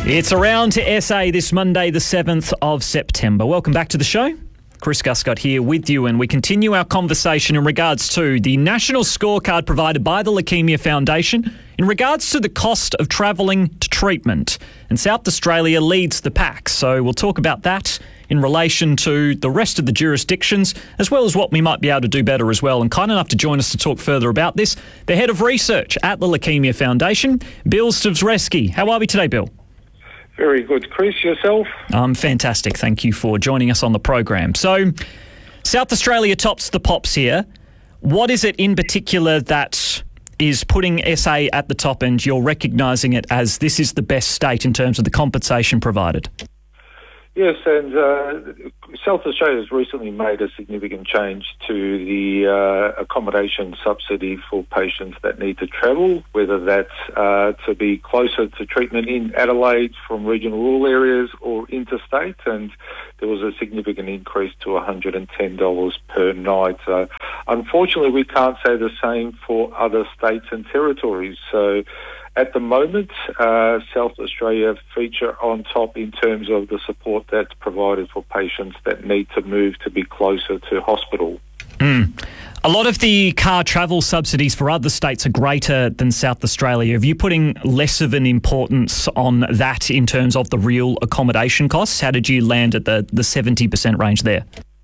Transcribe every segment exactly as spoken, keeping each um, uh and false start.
It's Around to S A this Monday, the seventh of September. Welcome back to the show. Chris Guscott here with you, and we continue our conversation in regards to the national scorecard provided by the Leukemia Foundation in regards to the cost of travelling to treatment. And South Australia leads the pack, so we'll talk about that in relation to the rest of the jurisdictions, as well as what we might be able to do better as well. And kind enough to join us to talk further about this, the Head of Research at the Leukemia Foundation, Bill Stavresky. How are we today, Bill? Very good. Chris, yourself? I'm fantastic. Thank you for joining us on the program. So, South Australia tops the pops here. What is it in particular that is putting S A at the top, and you're recognising it as this is the best state in terms of the compensation provided? Yes, and uh, South Australia has recently made a significant change to the uh, accommodation subsidy for patients that need to travel, whether that's uh, to be closer to treatment in Adelaide from regional rural areas or interstate, and there was a significant increase to one hundred ten dollars per night. Uh, unfortunately, we can't say the same for other states and territories. So at the moment, uh, South Australia feature on top in terms of the support that's provided for patients that need to move to be closer to hospital. Mm. A lot of the car travel subsidies for other states are greater than South Australia. Are you putting less of an importance on that in terms of the real accommodation costs? How did you land at the, the seventy percent range there?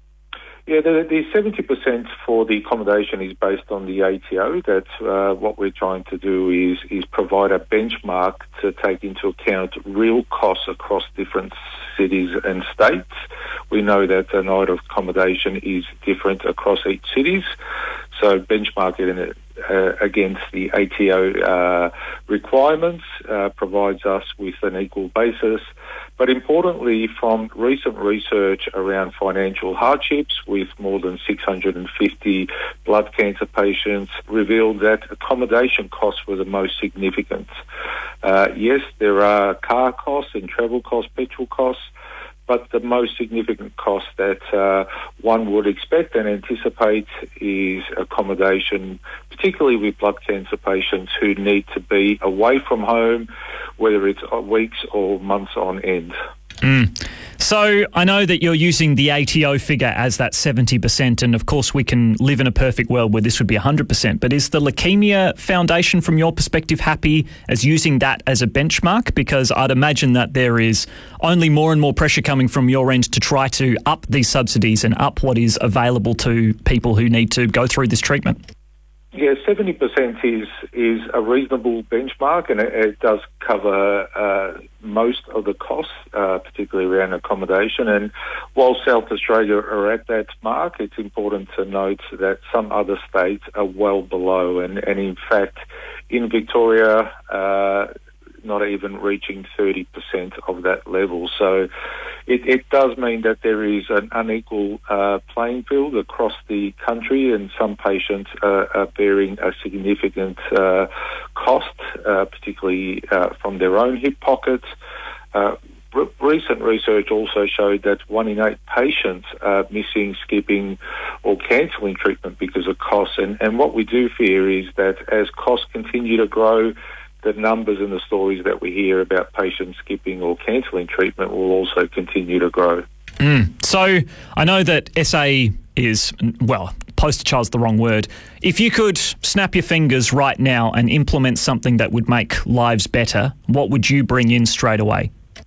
Yeah, the, the seventy percent for the accommodation is based on the A T O. That uh, what we're trying to do is is provide a benchmark to take into account real costs across different cities and states. We know that the night of accommodation is different across each cities, so benchmarking it uh, against the A T O uh, requirements uh, provides us with an equal basis. But importantly, from recent research around financial hardships with more than six hundred fifty blood cancer patients revealed that accommodation costs were the most significant. Uh, yes, there are car costs and travel costs, petrol costs, but the most significant cost that uh, one would expect and anticipate is accommodation, particularly with blood cancer patients who need to be away from home, whether it's weeks or months on end. Mm. So I know that you're using the A T O figure as that seventy percent, and of course we can live in a perfect world where this would be one hundred percent, but is the Leukemia Foundation, from your perspective, happy as using that as a benchmark? Because I'd imagine that there is only more and more pressure coming from your end to try to up these subsidies and up what is available to people who need to go through this treatment. Yeah, seventy percent is is a reasonable benchmark, and it, it does cover uh, most of the costs, uh, particularly around accommodation. And while South Australia are at that mark, it's important to note that some other states are well below, and, and in fact, in Victoria, uh, not even reaching thirty percent of that level. So it, it does mean that there is an unequal uh, playing field across the country, and some patients uh, are bearing a significant uh, cost, uh, particularly uh, from their own hip pockets. Uh, re- recent research also showed that one in eight patients are missing, skipping or cancelling treatment because of costs. And, and what we do fear is that as costs continue to grow, the numbers and the stories that we hear about patients skipping or cancelling treatment will also continue to grow. Mm. So I know that S A is, well, poster child's the wrong word. If you could snap your fingers right now and implement something that would make lives better, what would you bring in straight away?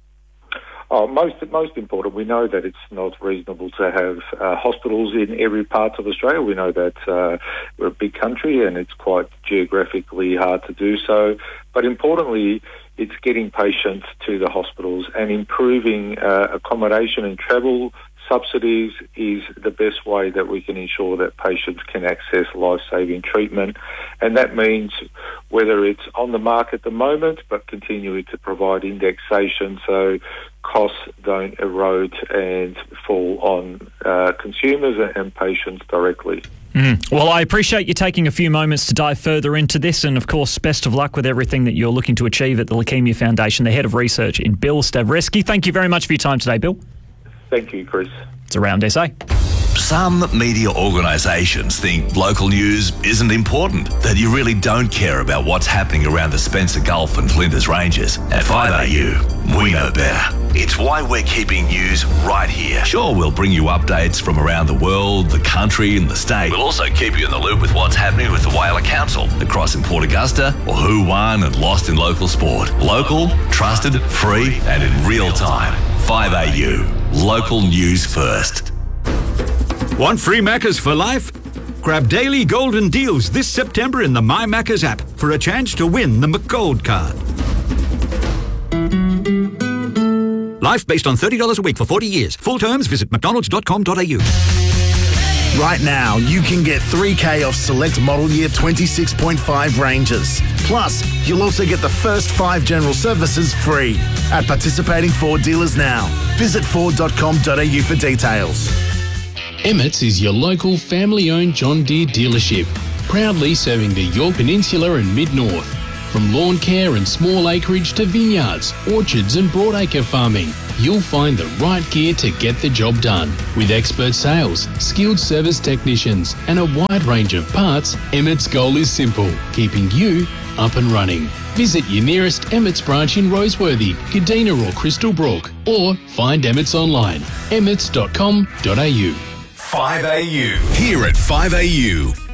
Oh, most most important, we know that it's not reasonable to have uh, hospitals in every part of Australia. We know that uh, we're a big country and it's quite geographically hard to do so. But importantly, it's getting patients to the hospitals, and improving uh, accommodation and travel subsidies is the best way that we can ensure that patients can access life-saving treatment. And that means whether it's on the market at the moment, but continuing to provide indexation so costs don't erode and fall on uh, consumers and patients directly. Mm. Well, I appreciate you taking a few moments to dive further into this, and of course, best of luck with everything that you're looking to achieve at the Leukemia Foundation, the Head of Research in Bill Stavresky. Thank you very much for your time today, Bill. Thank you, Chris. It's Around S A. Some media organisations think local news isn't important, that you really don't care about what's happening around the Spencer Gulf and Flinders Ranges. At five A U, we know better. It's why we're keeping news right here. Sure, we'll bring you updates from around the world, the country and the state. We'll also keep you in the loop with what's happening with the Whaler Council across in Port Augusta, or who won and lost in local sport. Local, trusted, free and in real time. five A U, local news first. Want free Maccas for life? Grab daily golden deals this September in the My Maccas app for a chance to win the McGold card. Life based on thirty dollars a week for forty years. Full terms, visit mcdonalds dot com dot a u. Right now, you can get three K off select model year twenty-six point five Rangers. Plus, you'll also get the first five general services free at participating Ford dealers now. Visit ford dot com dot a u for details. Emmett's is your local family-owned John Deere dealership, proudly serving the Yorke Peninsula and Mid-North. From lawn care and small acreage to vineyards, orchards and broadacre farming, you'll find the right gear to get the job done. With expert sales, skilled service technicians and a wide range of parts, Emmett's goal is simple, keeping you up and running. Visit your nearest Emmett's branch in Roseworthy, Kadina or Crystal Brook, or find Emmett's online, emmets dot com dot a u. five A U. Here at five A U,